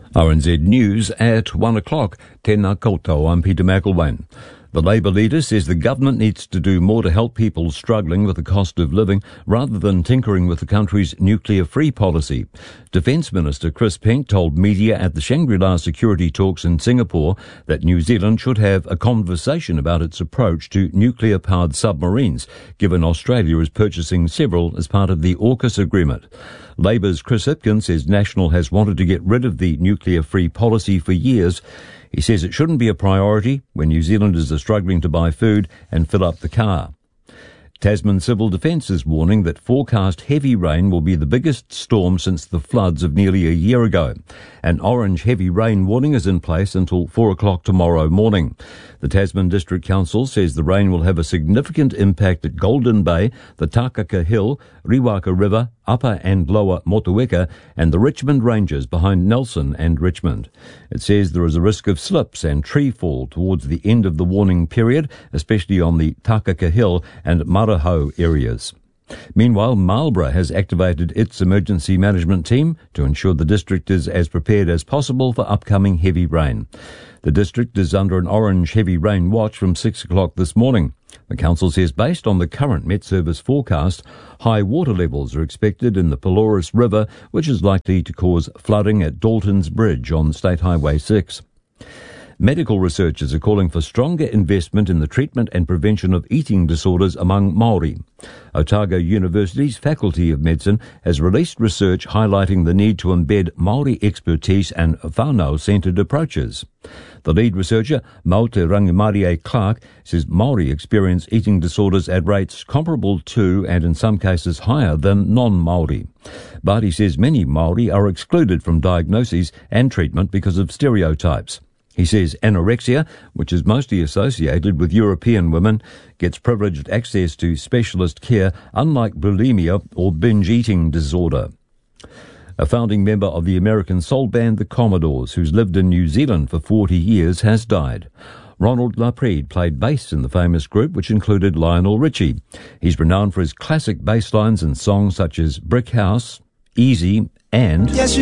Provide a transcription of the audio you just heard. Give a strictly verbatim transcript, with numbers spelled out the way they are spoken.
R N Z News at one o'clock. Tēnā koutou, I'm Peter McElwain. The Labour leader says the government needs to do more to help people struggling with the cost of living rather than tinkering with the country's nuclear-free policy. Defence Minister Chris Pink told media at the Shangri-La security talks in Singapore that New Zealand should have a conversation about its approach to nuclear-powered submarines, given Australia is purchasing several as part of the AUKUS agreement. Labour's Chris Hipkins says National has wanted to get rid of the nuclear-free policy for years. He says it shouldn't be a priority when New Zealanders are struggling to buy food and fill up the car. Tasman Civil Defence is warning that forecast heavy rain will be the biggest storm since the floods of nearly a year ago. An orange heavy rain warning is in place until four o'clock tomorrow morning. The Tasman District Council says the rain will have a significant impact at Golden Bay, the Takaka Hill, Riwaka River, Upper and Lower Motueka, and the Richmond Ranges behind Nelson and Richmond. It says there is a risk of slips and tree fall towards the end of the warning period, especially on the Takaka Hill and Maraho areas. Meanwhile, Marlborough has activated its emergency management team to ensure the district is as prepared as possible for upcoming heavy rain. The district is under an orange heavy rain watch from six o'clock this morning. The council says based on the current Met Service forecast, high water levels are expected in the Pelorus River, which is likely to cause flooding at Dalton's Bridge on State Highway six. Medical researchers are calling for stronger investment in the treatment and prevention of eating disorders among Māori. Otago University's Faculty of Medicine has released research highlighting the need to embed Māori expertise and whānau-centred approaches. The lead researcher, Maute Rangimarie Clark, says Māori experience eating disorders at rates comparable to and in some cases higher than non-Māori. But he says many Māori are excluded from diagnoses and treatment because of stereotypes. He says anorexia, which is mostly associated with European women, gets privileged access to specialist care, unlike bulimia or binge eating disorder. A founding member of the American soul band The Commodores, who's lived in New Zealand for forty years, has died. Ronald Laprede played bass in the famous group, which included Lionel Richie. He's renowned for his classic bass lines and songs such as Brick House, Easy, and... Yes,